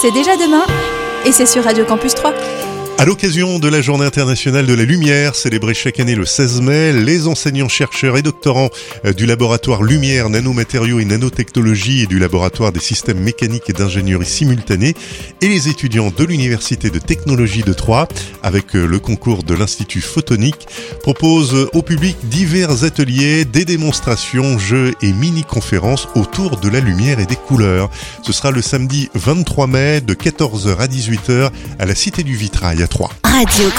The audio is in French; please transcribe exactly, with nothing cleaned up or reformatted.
C'est déjà demain et c'est sur Radio Campus trois. À l'occasion de la Journée internationale de la lumière, célébrée chaque année le seize mai, les enseignants, chercheurs et doctorants du laboratoire Lumière, nanomatériaux et nanotechnologie et du laboratoire des systèmes mécaniques et d'ingénierie simultanée et les étudiants de l'Université de technologie de Troyes, avec le concours de l'Institut Photonique, proposent au public divers ateliers, des démonstrations, jeux et mini-conférences autour de la lumière et des couleurs. Ce sera le samedi vingt-trois mai de quatorze heures à dix-huit heures à la Cité du Vitrail à Troyes. Radio